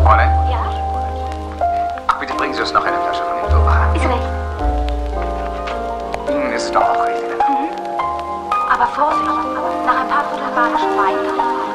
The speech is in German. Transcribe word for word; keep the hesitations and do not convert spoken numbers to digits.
Fräulein? Ja? Ach, bitte bringen Sie uns noch eine Flasche von dem Dora. Ist recht. Ihnen ist es doch auch recht. Mhm. Aber Vorsicht, nach ein paar Vierteln magischen Wein.